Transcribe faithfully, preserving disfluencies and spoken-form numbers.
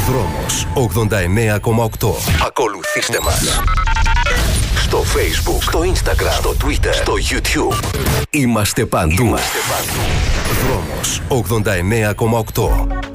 Δρόμος ογδόντα εννέα κόμμα οκτώ. Ακολουθήστε μας στο Facebook, στο Instagram, στο Twitter, στο YouTube. Είμαστε παντού. Είμαστε παντού. Δρόμος ογδόντα εννέα κόμμα οκτώ.